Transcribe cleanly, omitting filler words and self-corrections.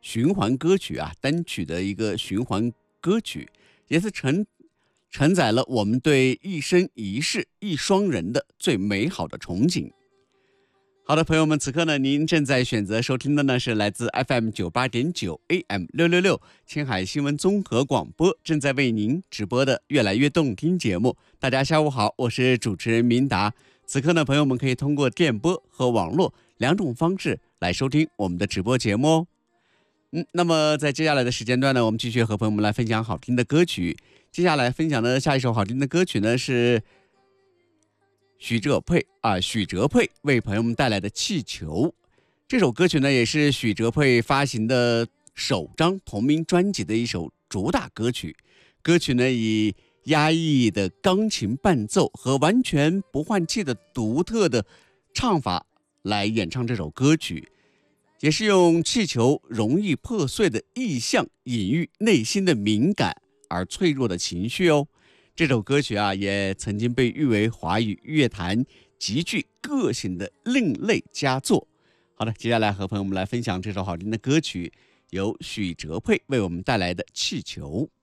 循环歌曲啊，单曲的一个循环歌曲，也是承载了我们对一生一世一双人的最美好的憧憬。好的，朋友们，此刻呢，您正在选择收听的呢是来自 FM98.9 AM666 青海新闻综合广播正在为您直播的越来越动听节目。大家下午好，我是主持人明达。此刻呢，朋友们可以通过电波和网络两种方式来收听我们的直播节目哦。那么在接下来的时间段呢，我们继续和朋友们来分享好听的歌曲。接下来分享的下一首好听的歌曲呢是许哲佩为朋友们带来的《气球》。这首歌曲呢也是许哲佩发行的首张同名专辑的一首主打歌曲。歌曲呢以压抑的钢琴伴奏和完全不换气的独特的唱法来演唱这首歌曲，也是用气球容易破碎的意象隐喻内心的敏感而脆弱的情绪哦。这首歌曲啊，也曾经被誉为华语乐坛极具个性的另类佳作。好的，接下来和朋友们来分享这首好听的歌曲，由许哲佩为我们带来的《气球》。